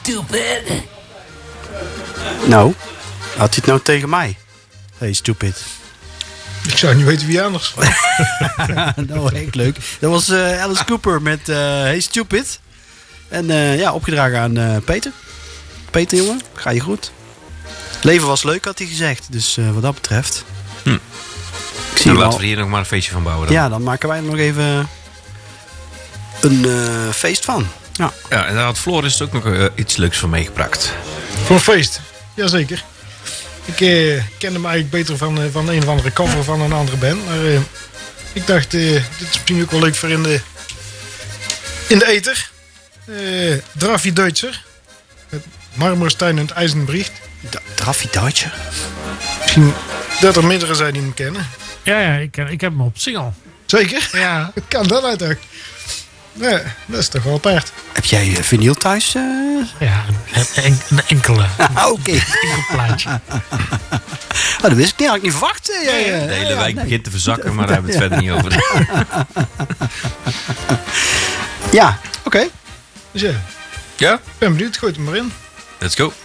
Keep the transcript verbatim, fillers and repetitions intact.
stupid. Nou, had hij het nou tegen mij? Hey, stupid. Ik zou niet weten wie anders. Nou, echt leuk. Dat was uh, Alice Cooper met uh, Hey, stupid. En uh, ja, opgedragen aan uh, Peter. Peter, jongen, ga je goed. Leven was leuk, had hij gezegd. Dus uh, wat dat betreft. Hm. Ik zie Dan laten al... we hier nog maar een feestje van bouwen. Dan. Ja, dan maken wij er nog even een uh, feest van. Ja. Ja, en daar had Floris ook nog uh, iets leuks voor meegebracht. Voor een feest. Jazeker. Ik uh, kende me eigenlijk beter van, uh, van een of andere cover van een andere band. Maar uh, ik dacht, uh, dit is misschien ook wel leuk voor in de, in de ether. Uh, Drafi Deutscher. Met Marmorstein en het Eisenbricht. Drafi Deutscher? Misschien dat er meerdere zijn die hem kennen. Ja, ja ik, ik heb hem op single. Zeker? Ja. Kan dat uit ook? Ja, dat is toch wel apart. Heb jij uh, vinyl thuis? Uh... Ja, een, een, een enkele. Ah, oké. Een enkel plaatje. Oh, dat wist ik niet. Had ik niet verwacht. Uh, Nee, uh, de hele ja, wijk nee. begint te verzakken, maar daar hebben we het verder niet over. Ja, oké. Okay. Dus ja, Ja? ik ben benieuwd. Gooi het er maar in. Let's go.